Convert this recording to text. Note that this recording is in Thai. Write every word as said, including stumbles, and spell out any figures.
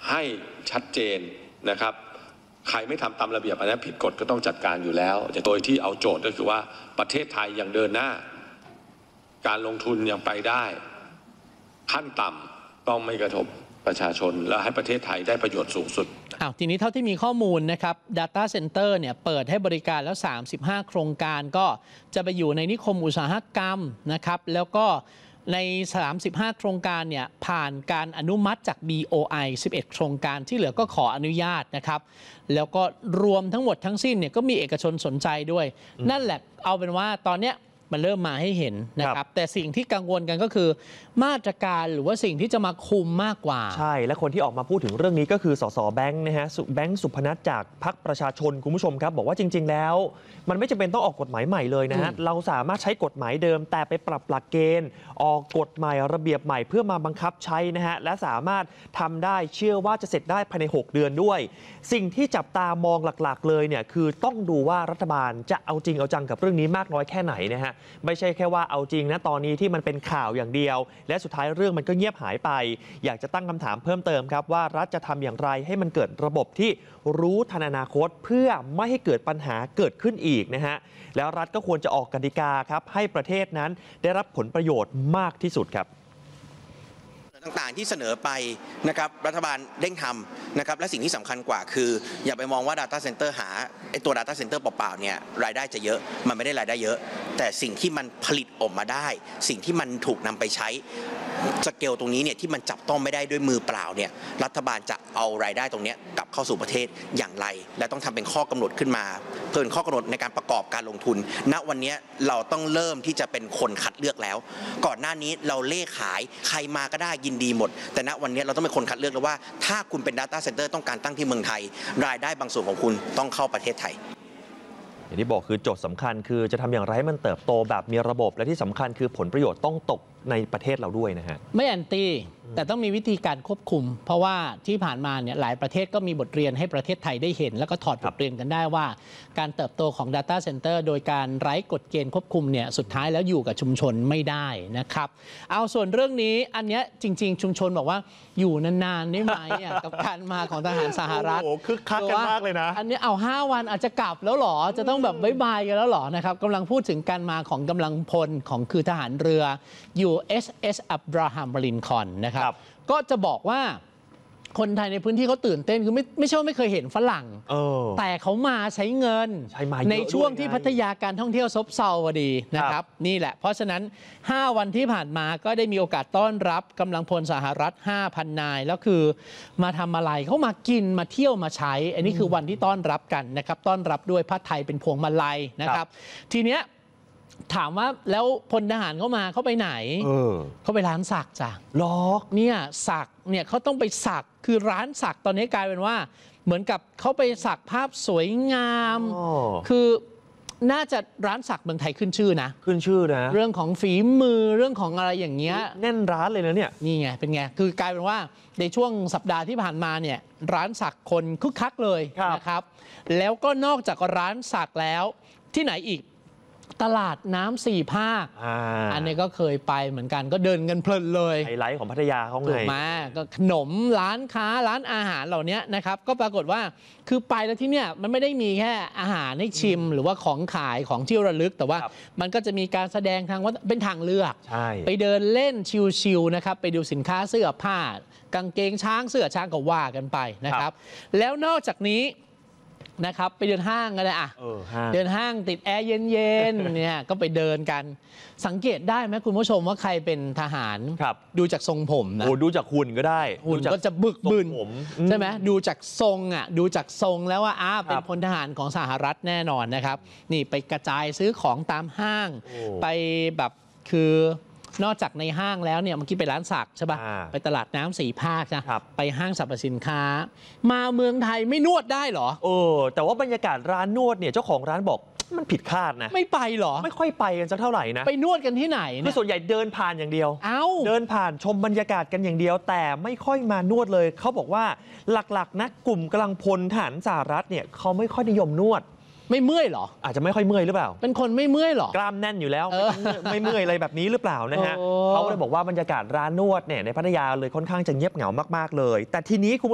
ให้ชัดเจนนะครับใครไม่ทำตามระเบียบอันนั้นผิดกฎก็ต้องจัดการอยู่แล้วโดยที่เอาโจทย์ก็คือว่าประเทศไทยยังเดินหน้าการลงทุนยังไปได้ขั้นต่ำต้องไม่กระทบประชาชนและให้ประเทศไทยได้ประโยชน์สูงสุดอ้าวทีนี้เท่าที่มีข้อมูลนะครับ Data Center เนี่ยเปิดให้บริการแล้วสามสิบห้าโครงการก็จะไปอยู่ในนิคมอุตสาหกรรมนะครับแล้วก็ในสามสิบห้าโครงการเนี่ยผ่านการอนุมัติจาก บี โอ ไอ สิบเอ็ดโครงการที่เหลือก็ขออนุญาตนะครับแล้วก็รวมทั้งหมดทั้งสิ้นเนี่ยก็มีเอกชนสนใจด้วยนั่นแหละเอาเป็นว่าตอนเนี้ยมันเริ่มมาให้เห็นนะครับแต่สิ่งที่กังวลกันก็คือมาตรการหรือว่าสิ่งที่จะมาคุมมากกว่าใช่และคนที่ออกมาพูดถึงเรื่องนี้ก็คือสสแบงค์นะฮะแบงค์สุพนัทจากพรรคประชาชนคุณผู้ชมครับบอกว่าจริงๆแล้วมันไม่จำเป็นต้องออกกฎหมายใหม่เลยนะฮะเราสามารถใช้กฎหมายเดิมแต่ไปปรับหลักเกณฑ์ออกกฎใหม่ระเบียบใหม่เพื่อมาบังคับใช้นะฮะและสามารถทำได้เชื่อว่าจะเสร็จได้ภายในหกเดือนด้วยสิ่งที่จับตามองหลักๆเลยเนี่ยคือต้องดูว่ารัฐบาลจะเอาจริงเอาจังกับเรื่องนี้มากน้อยแค่ไหนนะฮะไม่ใช่แค่ว่าเอาจริงนะตอนนี้ที่มันเป็นข่าวอย่างเดียวและสุดท้ายเรื่องมันก็เงียบหายไปอยากจะตั้งคำถามเพิ่มเติมครับว่ารัฐจะทำอย่างไรให้มันเกิดระบบที่รู้ทันอนาคตเพื่อไม่ให้เกิดปัญหาเกิดขึ้นอีกนะฮะแล้วรัฐก็ควรจะออกกติกาครับให้ประเทศนั้นได้รับผลประโยชน์มากที่สุดครับต่างๆที่เสนอไปนะครับรัฐบาลเร่งทำนะครับและสิ่งที่สำคัญกว่าคืออย่าไปมองว่า Data Center หาไอตัว Data Center เปล่าๆเนี่ยรายได้จะเยอะมันไม่ได้รายได้เยอะแต่สิ่งที่มันผลิตออกมาได้สิ่งที่มันถูกนำไปใช้สเกลตรงนี้เนี่ยที่มันจับต้องไม่ได้ด้วยมือเปล่าเนี่ยรัฐบาลจะเอารายได้ตรงนี้กลับเข้าสู่ประเทศอย่างไรและต้องทำเป็นข้อกำหนดขึ้นมาเพิ่มข้อกำหนดในการประกอบการลงทุนณวันนี้เราต้องเริ่มที่จะเป็นคนคัดเลือกแล้วก่อนหน้านี้เราเล่ขายใครมาก็ได้ยินดีหมดแต่ณวันนี้เราต้องเป็นคนคัดเลือกแล้วว่าถ้าคุณเป็น Data Center ต้องการตั้งที่เมืองไทยรายได้บางส่วนของคุณต้องเข้าประเทศไทยอย่างที่บอกคือโจทย์สำคัญคือจะทำอย่างไรให้มันเติบโตแบบมีระบบและที่สำคัญคือผลประโยชน์ต้องตกในประเทศเราด้วยนะฮะไม่แอนตี้แต่ต้องมีวิธีการควบคุมเพราะว่าที่ผ่านมาเนี่ยหลายประเทศก็มีบทเรียนให้ประเทศไทยได้เห็นแล้วก็ถอดบทเรียนกันได้ว่าการเติบโตของ Data Center โดยการไร้กฎเกณฑ์ควบคุมเนี่ยสุดท้ายแล้วอยู่กับชุมชนไม่ได้นะครับเอาส่วนเรื่องนี้อันเนี้ยจริงๆชุมชนบอกว่าอยู่นานๆได้ไหม กับการมาของทหารสหรัฐโอ้คึกคักกันมากเลยนะอันนี้เอาห้าวันอาจจะกลับแล้วหรอจะต้องแบบบ๊ายบายกันแล้วหรอนะครับกำลังพูดถึงการมาของกำลังพลของคือทหารเรือ ยู เอส เอส อับราฮัม ลินคอล์นนะครับก็จะบอกว่าคนไทยในพื้นที่เขาตื่นเต้นคือไม่ไม่ใช่ว่าไม่เคยเห็นฝรั่งแต่เขามาใช้เงินในช่วงที่พัทยาการท่องเที่ยวซบเซาพอดีนะครับนี่แหละเพราะฉะนั้นห้าวันที่ผ่านมาก็ได้มีโอกาสต้อนรับกำลังพลสหรัฐ ห้าพัน นายแล้วคือมาทำอะไรเขามากินมาเที่ยวมาใช้อันนี้คือวันที่ต้อนรับกันนะครับต้อนรับด้วยผ้าไทยเป็นพวงมาลัยนะครับทีเนี้ยถามว่าแล้วพลทหารเขามาเขาไปไหน เออเขาไปร้านสักจ้ะล็อกเนี่ยสักเนี่ยเขาต้องไปสักคือร้านสักตอนนี้กลายเป็นว่าเหมือนกับเขาไปสักภาพสวยงามคือน่าจะร้านสักเมืองไทยขึ้นชื่อนะขึ้นชื่อนะเรื่องของฝีมือเรื่องของอะไรอย่างเงี้ยแน่นร้านเลยนะเนี่ยนี่ไงเป็นไงคือกลายเป็นว่าในช่วงสัปดาห์ที่ผ่านมาเนี่ยร้านสักคนคึกคักเลยนะครับแล้วก็นอกจากร้านสักแล้วที่ไหนอีกตลาดน้ำสี่ภาค อ, อันนี้ก็เคยไปเหมือนกันก็เดินกันเพลินเลยไฮไลท์ของพัทยาเขาไงถูกมาก็ขนมร้านค้าร้านอาหารเหล่านี้นะครับก็ปรากฏว่าคือไปแล้วที่เนี่ยมันไม่ได้มีแค่อาหารให้ชิมหรือว่าของขายของที่ระลึกแต่ว่ามันก็จะมีการแสดงทางว่าเป็นทางเลือกไปเดินเล่นชิลๆนะครับไปดูสินค้าเสื้อผ้ากางเกงช้างเสื้อช้างก็ว่ากันไปนะครับแล้วนอกจากนี้นะครับไปเดินห้างกันเลยอ่ะเดินห้างติดแอร์เย็นๆเนี่ยก็ไปเดินกันสังเกตได้ไหมคุณผู้ชมว่าใครเป็นทหารดูจากทรงผมนะโอ้ดูจากหุ่นก็ได้หุ่นก็จะบึกบึนใช่ไหมดูจากทรงอ่ะดูจากทรงแล้วว่าอ้าเป็นพลทหารของสหรัฐแน่นอนนะครับนี่ไปกระจายซื้อของตามห้างไปแบบคือนอกจากในห้างแล้วเนี่ยเมื่อกี้ไปร้านสักใช่ป่ะไปตลาดน้ำสี่ภาคนะไปห้างสรรพสินค้ามาเมืองไทยไม่นวดได้เหรอเออแต่ว่าบรรยากาศร้านนวดเนี่ยเจ้าของร้านบอกมันผิดคาดนะไม่ไปเหรอไม่ค่อยไปกันสักเท่าไหร่นะไปนวดกันที่ไหนคือส่วนใหญ่เดินผ่านอย่างเดียวเอ้าเดินผ่านชมบรรยากาศกันอย่างเดียวแต่ไม่ค่อยมานวดเลยเขาบอกว่าหลักๆนะกลุ่มกำลังพลทหารสหรัฐเนี่ยเขาไม่ค่อยนิยมนวดไม่เมื่อยเหรออาจจะไม่ค่อยเมื่อยหรือเปล่าเป็นคนไม่เมื่อยหรอกล้ามแน่นอยู่แล้วไม่เมื่อยอะไรแบบนี้หรือเปล่านะฮะเขาเลยบอกว่าบรรยากาศร้านนวดเนี่ยในพัทยาเลยค่อนข้างจะเงียบเหงามากๆเลยแต่ทีนี้คุณ